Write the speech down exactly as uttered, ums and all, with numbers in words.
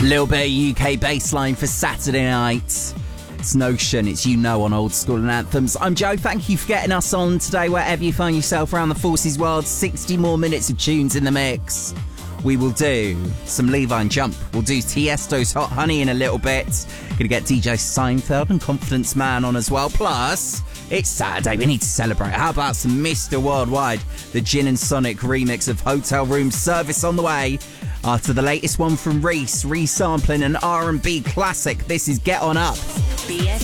Little bit of U K bassline for Saturday night. It's Notion, it's You Know on Old School and Anthems. I'm Joe, thank you for getting us on today wherever you find yourself around the Forces world. sixty more minutes of tunes in the mix. We will do some Levine Jump. We'll do Tiesto's Hot Honey in a little bit. Gonna get D J Seinfeld and Confidence Man on as well. Plus, it's Saturday, we need to celebrate. How about some Mister Worldwide? The Gin and Sonic remix of Hotel Room Service on the way. After the latest one from Reese, resampling an R and B classic. This is Get On Up. B F